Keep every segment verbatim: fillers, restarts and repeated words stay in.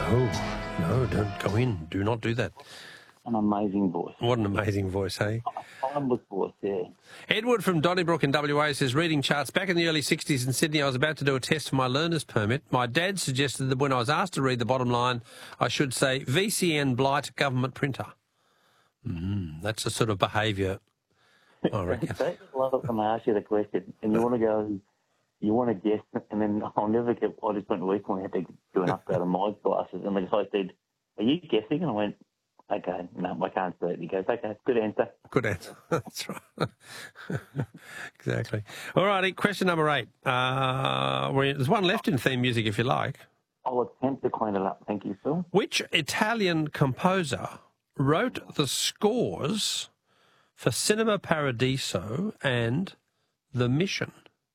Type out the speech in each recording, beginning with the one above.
No, no, don't go in. Do not do that. An amazing voice. What an amazing voice, hey? Timeless voice, yeah. Edward from Donnybrook in W A says, reading charts. Back in the early sixties in Sydney, I was about to do a test for my learner's permit. My dad suggested that when I was asked to read the bottom line, I should say V C N Blight Government Printer. Mm, that's the sort of behaviour, I reckon. I love it when they ask you the question and you want to go, you want to guess, and then I'll never get, I just went to week when we had to do an upgrade of my classes, and the guy said, are you guessing? And I went, okay, no, I can't say it. He goes, okay, good answer. Good answer. That's right. Exactly. All righty, question number eight. Uh, we, there's one left in theme music if you like. I'll attempt to clean it up. Thank you, Phil. Which Italian composer wrote the scores for Cinema Paradiso and The Mission?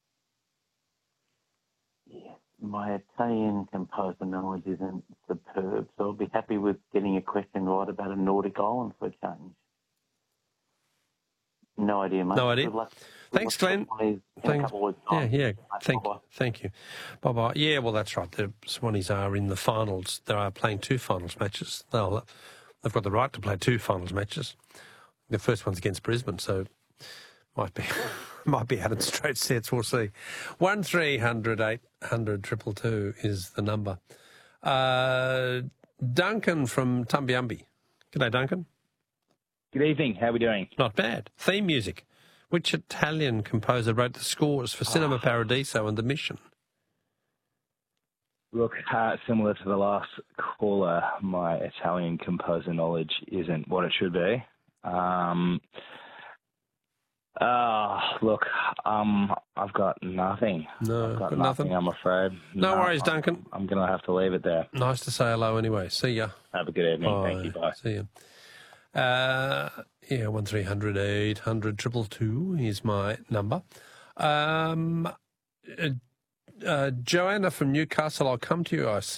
Yeah, my Italian composer knowledge isn't superb, so I'll be happy with getting a question right about a Nordic island for a change. No idea, mate. No idea. Good luck. Thanks, Glenn. Thanks. Yeah, yeah. Thank, thank you. Bye-bye. Yeah, well, that's right. The Swannies are in the finals. They are playing two finals matches. They'll, they've got the right to play two finals matches. The first one's against Brisbane, so might be might be out in straight sets. We'll see. One three hundred eight hundred triple two is the number. Uh, Duncan from Tumbiumbi. G'day, Duncan. Good evening. How are we doing? Not bad. Theme music. Which Italian composer wrote the scores for Cinema Paradiso and The Mission? Look, uh, similar to the last caller, my Italian composer knowledge isn't what it should be. Um, uh, look, um, I've got nothing. No, I've got got nothing, nothing? I'm afraid. No, No, worries, I'm, Duncan. I'm going to have to leave it there. Nice to say hello anyway. See ya. Have a good evening. Bye. Thank you. Bye. See ya. Uh, yeah, one three hundred eight hundred triple two is my number. Um, uh, uh, Joanna from Newcastle, I'll come to you, I